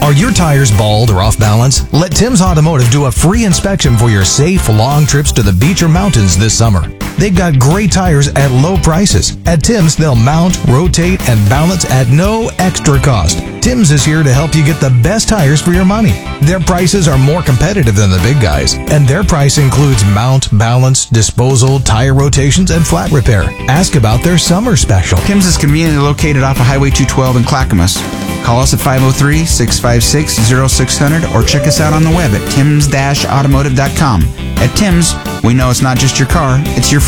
Are your tires bald or off balance? Let Tim's Automotive do a free inspection for your safe, long trips to the beach or mountains this summer. They've got great tires at low prices. At Tim's, they'll mount, rotate, and balance at no extra cost. Tim's is here to help you get the best tires for your money. Their prices are more competitive than the big guys, and their price includes mount, balance, disposal, tire rotations, and flat repair. Ask about their summer special. Tim's is conveniently located off of Highway 212 in Clackamas. Call us at 503-656-0600 or check us out on the web at tims-automotive.com. At Tim's, we know it's not just your car, it's your